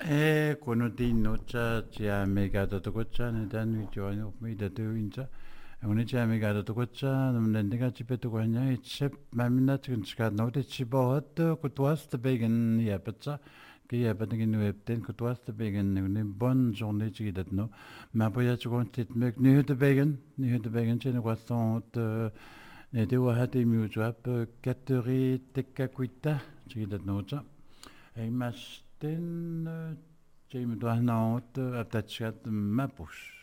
Kono tinnocha tia megata tokocha ne dan wichwani upmi datu incha. Uni tia megata tokocha namnendiga chipetu kwanya chip mamina chika note chibohat kutwas te begen yapatsa ki yapatngin webten kutwas te begen ne bonne journée chidat no. Ma poya chukon titmek ni hute begen chene kwasont ne de wahati miuchwap kateri tekkakuita chidat nocha. Ei masten Jim Duanaut aptachat mapus.